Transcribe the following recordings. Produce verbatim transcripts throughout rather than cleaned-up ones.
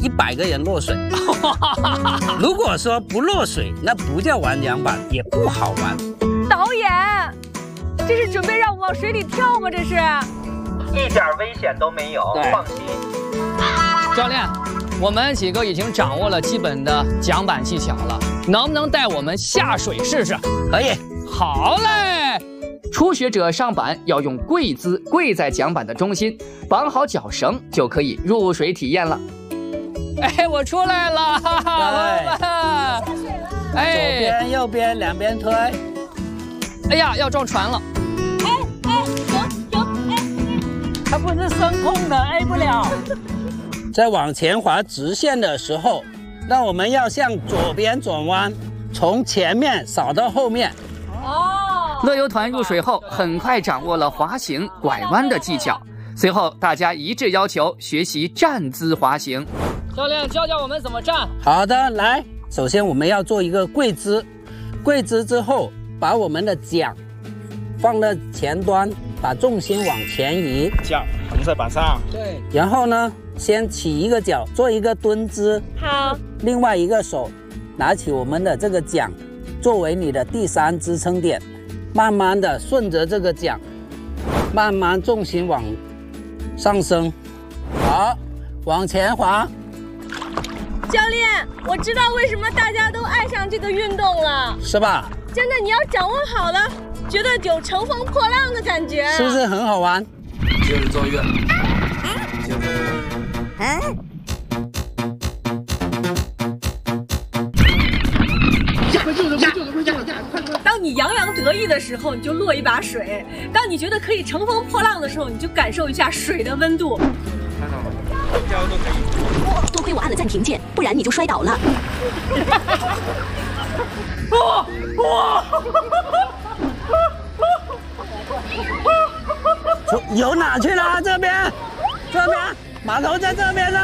一百个人落水。如果说不落水，那不叫玩桨板，也不好玩。 导演，这是准备让我往水里跳吗？这是？ 一点危险都没有，放心。 教练，我们几个已经掌握了基本的桨板技巧了，能不能带我们下水试试？ 可以。 好嘞。初学者上板要用跪姿，跪在桨板的中心，绑好脚绳就可以入水体验了。哎，我出来了，哈哈！ 哎，左边右边两边推。 哎呀，要撞船了！ 哎哎，有有哎！ 它不是升空的，A 不了。 在往前滑直线的时候，那我们要向左边转弯，从前面扫到后面。 哦。 乐游团入水后，很快掌握了滑行、拐弯的技巧。随后，大家一致要求学习站姿滑行。教练，教教我们怎么站。 好的，来，首先我们要做一个跪姿，跪姿之后，把我们的桨放在前端，把重心往前移， 桨横在板上。 对。然后呢，先起一个脚，做一个蹲姿。 好。 另外一个手拿起我们的这个桨，作为你的第三支撑点。慢慢的顺着这个桨，慢慢重心往上升，好，往前滑。 教练，我知道为什么大家都爱上这个运动了， 是吧？ 真的，你要掌握好了，觉得有乘风破浪的感觉， 是不是很好玩？ 接着做一个，接着做一个。 当你洋洋得意的时候，你就落一把水；当你觉得可以乘风破浪的时候，你就感受一下水的温度。 加油都可以。 多亏我按了暂停键，不然你就摔倒了。 哇哇！ 游哪去了？这边，这边，码头在这边呢。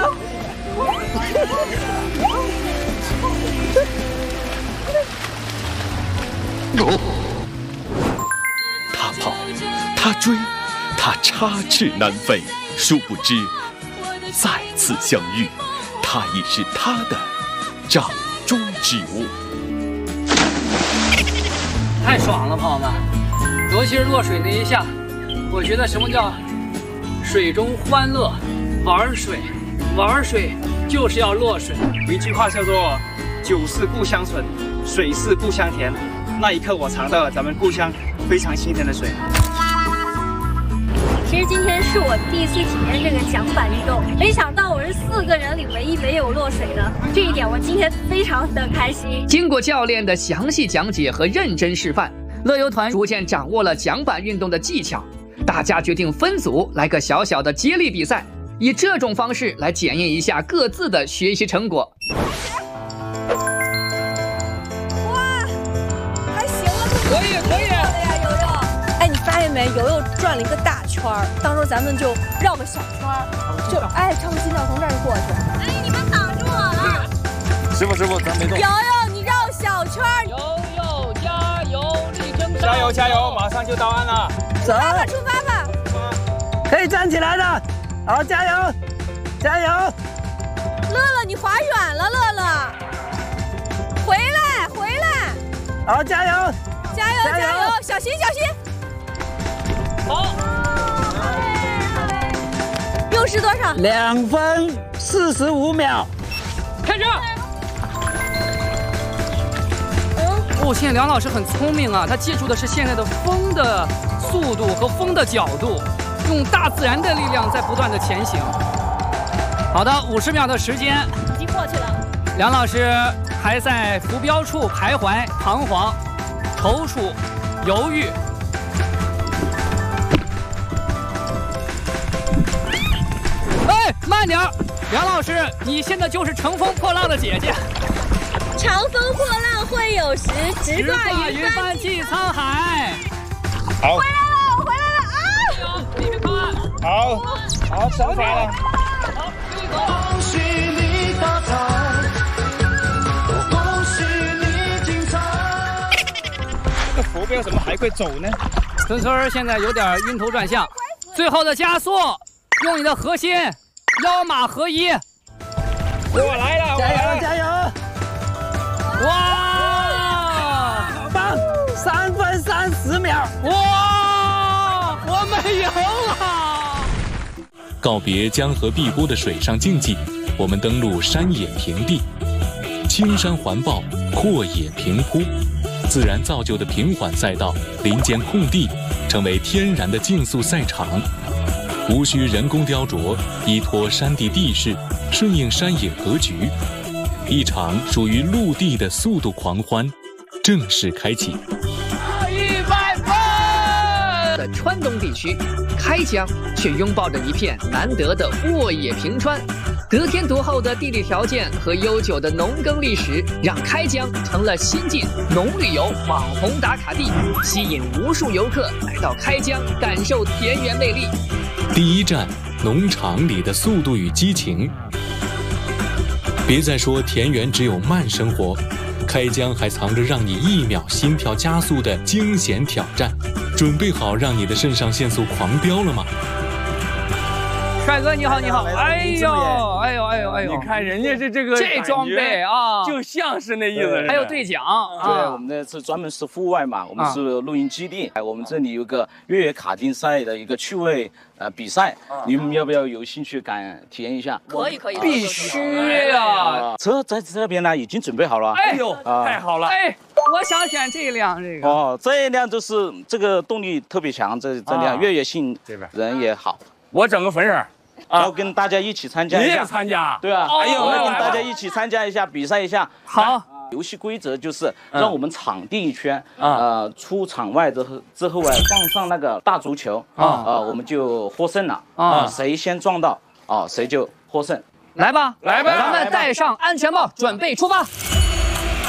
他跑，他追，他插翅难飞，殊不知，再次相遇，他已是他的掌中之物。 太爽了，朋友们！尤其是落水那一下，我觉得什么叫水中欢乐，玩水，玩水就是要落水。 有一句话叫做“酒是故乡醇，水是故乡甜”。那一刻，我尝到了咱们故乡非常清甜的水。 其实今天是我第一次体验这个桨板运动，没想到我是四个人里唯一没有落水的，这一点我今天非常的开心。 经过教练的详细讲解和认真示范，乐游团逐渐掌握了桨板运动的技巧。大家决定分组来个小小的接力比赛，以这种方式来检验一下各自的学习成果。 可以可以的呀，游游。哎，你发现没？游游转了一个大圈儿，到时候咱们就绕个小圈儿，就哎，差不多心跳从这儿就过去。哎，你们挡住我了！ 师傅师傅，咱没动。 游游，你绕小圈儿。 游游加油，力争上！ 加油加油，马上就到岸了。 走， 出发吧，出发吧。 可以站起来的，好，加油，加油！ 乐乐，你滑远了，乐乐。回来，回来。 好，加油！ 加油加油！小心小心！ 好， 又是多少？ 两分四十五秒， 开始。哦，现在梁老师很聪明啊，他记住的是现在的风的速度和风的角度，用大自然的力量在不断的前行。好的，五十秒的时间已经过去了。 梁老师还在浮标处徘徊、彷徨。踌躇、犹豫，哎，慢点儿！梁老师，你现在就是乘风破浪的姐姐。 长风破浪会有时，直挂云帆济沧海。 好， 回来了，我回来了啊！ 继续快！ 好，好，手法了。 好，继续走。 恭喜你发财，我恭喜你精彩。 这个浮标怎么还会走呢？ 村村现在有点晕头转向，最后的加速，用你的核心，腰马合一。 我来了， 加油加油！哇，棒！三分三十秒， 哇，我们赢了！ 告别江河碧波的水上竞技，我们登陆山野平地，青山环抱，阔野平铺，自然造就的平缓赛道，林间空地，成为天然的竞速赛场，无需人工雕琢，依托山地地势，顺应山野格局，一场属于陆地的速度狂欢正式开启。 一百分！ 的川东地区，开江却拥抱着一片难得的沃野平川。得天独厚的地理条件和悠久的农耕历史，让开江成了新晋农旅游网红打卡地，吸引无数游客来到开江感受田园魅力。 第一站，农场里的速度与激情。别再说田园只有慢生活，开江还藏着让你一秒心跳加速的惊险挑战。准备好让你的肾上腺素狂飙了吗？ 帅哥你好，你好！哎呦，哎呦，哎呦，哎呦！ 你看人家这这个这装备啊， 就像是那意思。 还有对讲啊， 对，我们这是专门是户外嘛，我们是露营基地。哎，我们这里有个越野卡丁赛的一个趣味呃比赛，你们要不要有兴趣敢体验一下？ 可以，可以， 必须呀！ 车在这边呢，已经准备好了。 哎呦，太好了！ 哎，我想选这一辆，这个哦，这一辆就是这个动力特别强，这这辆越野性人也好。 我整个粉色。 要跟大家一起参加一下， 你也参加？ 对啊， 哎呦， 我要跟大家一起参加一下，比赛一下。 好， 游戏规则就是让我们场地一圈，呃，出场外之后之后啊，放上那个大足球啊，呃，我们就获胜了啊，谁先撞到啊，谁就获胜。 来吧， 来吧， 咱们戴上安全帽，准备出发。